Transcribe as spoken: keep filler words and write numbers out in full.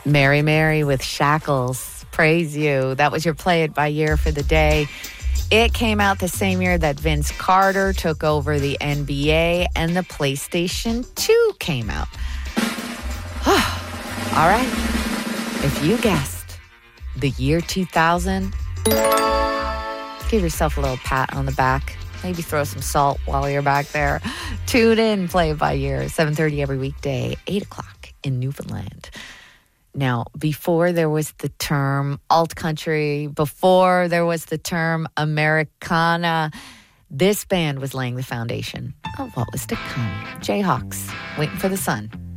Mary Mary with Shackles. Praise You. That was your Play It By Year for the day. It came out the same year that Vince Carter took over the N B A and the PlayStation two came out. All right. If you guessed the year two thousand, give yourself a little pat on the back. Maybe throw some salt while you're back there. Tune in, Play It By Year, seven thirty every weekday, eight o'clock in Newfoundland. Now, before there was the term alt country, before there was the term Americana, this band was laying the foundation of what was to come. Jayhawks, Waiting for the Sun.